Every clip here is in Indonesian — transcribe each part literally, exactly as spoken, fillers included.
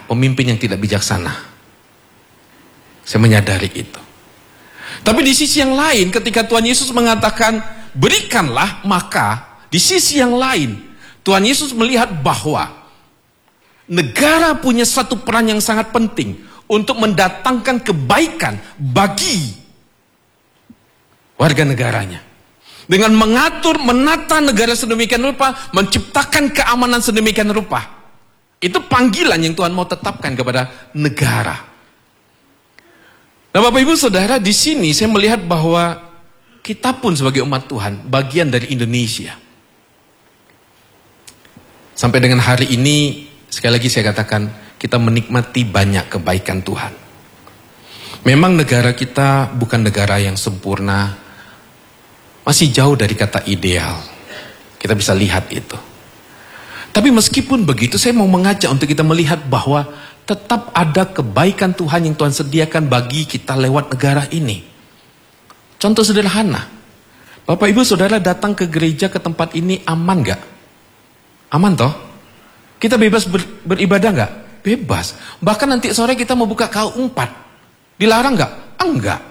pemimpin yang tidak bijaksana. Saya menyadari itu. Tapi di sisi yang lain, ketika Tuhan Yesus mengatakan, berikanlah, maka di sisi yang lain, Tuhan Yesus melihat bahwa negara punya satu peran yang sangat penting untuk mendatangkan kebaikan bagi warga negaranya. Dengan mengatur, menata negara sedemikian rupa, menciptakan keamanan sedemikian rupa. Itu panggilan yang Tuhan mau tetapkan kepada negara. Nah, Bapak Ibu Saudara, di sini saya melihat bahwa kita pun sebagai umat Tuhan bagian dari Indonesia. Sampai dengan hari ini, sekali lagi saya katakan, kita menikmati banyak kebaikan Tuhan. Memang negara kita bukan negara yang sempurna, masih jauh dari kata ideal. Kita bisa lihat itu. Tapi meskipun begitu, saya mau mengajak untuk kita melihat bahwa tetap ada kebaikan Tuhan yang Tuhan sediakan bagi kita lewat negara ini. Contoh sederhana, Bapak Ibu Saudara datang ke gereja, ke tempat ini aman gak? Aman toh? Kita bebas ber, beribadah gak? Bebas. Bahkan nanti sore kita mau buka K U empat. Dilarang gak? Enggak.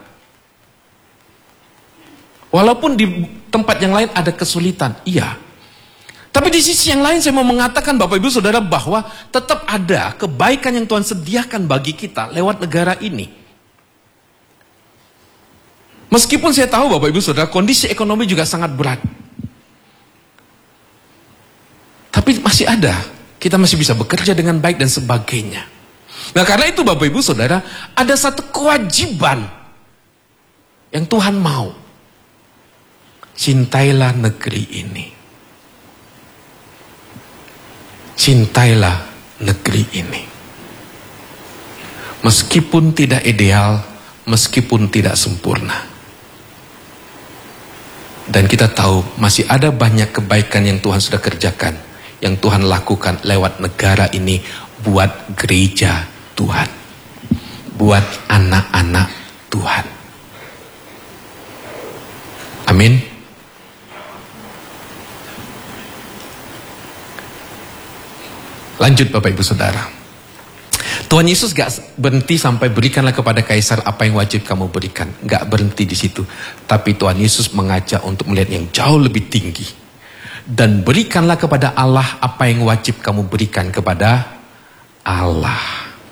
Walaupun di tempat yang lain ada kesulitan, iya. Tapi di sisi yang lain saya mau mengatakan Bapak Ibu Saudara bahwa tetap ada kebaikan yang Tuhan sediakan bagi kita lewat negara ini. Meskipun saya tahu Bapak Ibu Saudara kondisi ekonomi juga sangat berat. Tapi masih ada, kita masih bisa bekerja dengan baik dan sebagainya. Nah karena itu Bapak Ibu Saudara, ada satu kewajiban yang Tuhan mau. Cintailah negeri ini. Cintailah negeri ini. Meskipun tidak ideal, meskipun tidak sempurna. Dan kita tahu masih ada banyak kebaikan yang Tuhan sudah kerjakan, yang Tuhan lakukan lewat negara ini buat gereja Tuhan, buat anak-anak Tuhan. Amin. Lanjut Bapak Ibu Saudara. Tuhan Yesus gak berhenti sampai berikanlah kepada kaisar apa yang wajib kamu berikan. Gak berhenti di situ. Tapi Tuhan Yesus mengajak untuk melihat yang jauh lebih tinggi. Dan berikanlah kepada Allah apa yang wajib kamu berikan kepada Allah.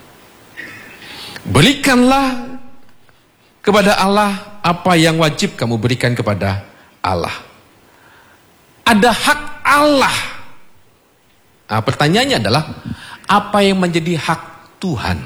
Berikanlah kepada Allah apa yang wajib kamu berikan kepada Allah. Ada hak Allah. Nah, pertanyaannya adalah, apa yang menjadi hak Tuhan?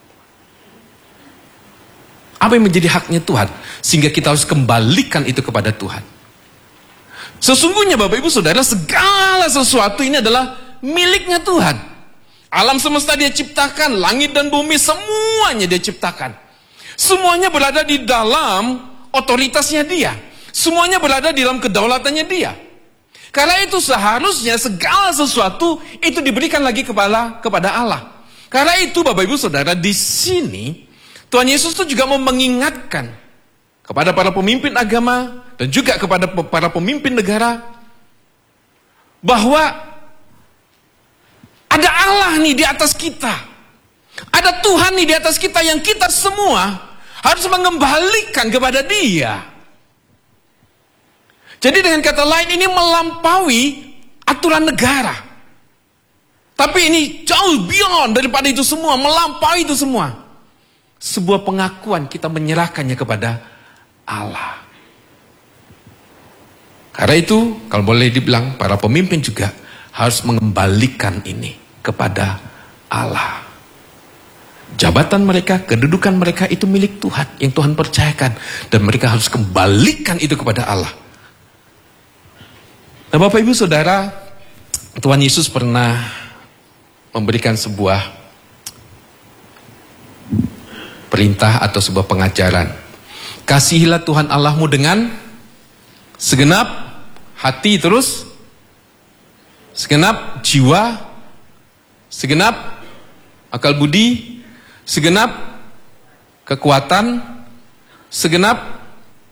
Apa yang menjadi haknya Tuhan? Sehingga kita harus kembalikan itu kepada Tuhan. Sesungguhnya Bapak Ibu Saudara, segala sesuatu ini adalah miliknya Tuhan. Alam semesta Dia ciptakan, langit dan bumi semuanya Dia ciptakan. Semuanya berada di dalam otoritasnya Dia. Semuanya berada di dalam kedaulatannya Dia. Karena itu seharusnya segala sesuatu itu diberikan lagi kepada kepada Allah. Karena itu Bapak Ibu Saudara, di sini Tuhan Yesus itu juga mau mengingatkan kepada para pemimpin agama dan juga kepada para pemimpin negara bahwa ada Allah nih di atas kita. Ada Tuhan nih di atas kita yang kita semua harus mengembalikan kepada Dia. Jadi dengan kata lain ini melampaui aturan negara. Tapi ini jauh beyond daripada itu semua, melampaui itu semua. Sebuah pengakuan kita menyerahkannya kepada Allah. Karena itu, kalau boleh dibilang, para pemimpin juga harus mengembalikan ini kepada Allah. Jabatan mereka, kedudukan mereka itu milik Tuhan, yang Tuhan percayakan. Dan mereka harus kembalikan itu kepada Allah. Nah Bapak Ibu Saudara, Tuhan Yesus pernah memberikan sebuah perintah atau sebuah pengajaran. Kasihilah Tuhan Allahmu dengan segenap hati, terus segenap jiwa, segenap akal budi, segenap kekuatan, segenap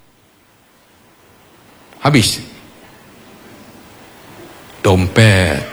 habis dompet.